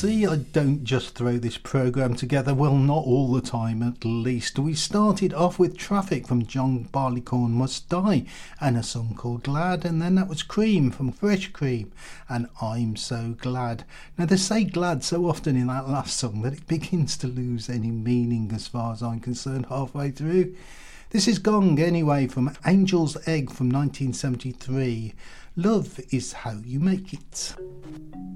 see, I don't just throw this programme together, well, not all the time at least. We started off with Traffic from John Barleycorn Must Die and a song called Glad, and then that was Cream from Fresh Cream and I'm So Glad. Now they say glad so often in that last song that it begins to lose any meaning as far as I'm concerned halfway through. This is Gong anyway from Angel's Egg from 1973. Love is how you make it.